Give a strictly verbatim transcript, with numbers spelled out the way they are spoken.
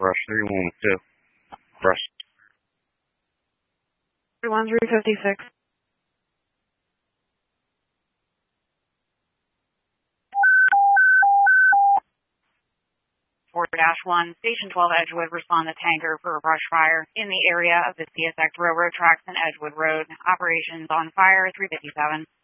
Brush three one two. Brush. three one three fifty-six. four dash one, Station twelve Edgewood, respond to tanker for a brush fire in the area of the C S X Railroad tracks and Edgewood Road. Operations on fire, three fifty-seven.